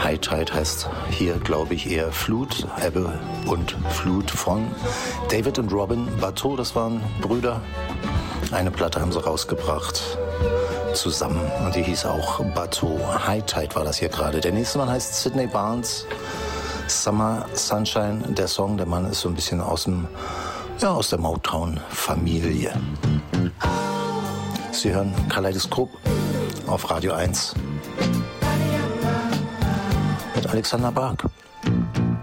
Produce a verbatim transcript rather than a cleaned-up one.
High Tide heißt hier, glaube ich, eher Flut, Ebbe und Flut von David und Robin Bateau. Das waren Brüder. Eine Platte haben sie rausgebracht zusammen und die hieß auch Bateau. High Tide war das hier gerade. Der nächste Mann heißt Sydney Barnes. Summer Sunshine, der Song. Der Mann ist so ein bisschen aus dem, ja, aus der Motown-Familie. Sie hören Kaleidoskop auf Radio eins mit Alexander Bark.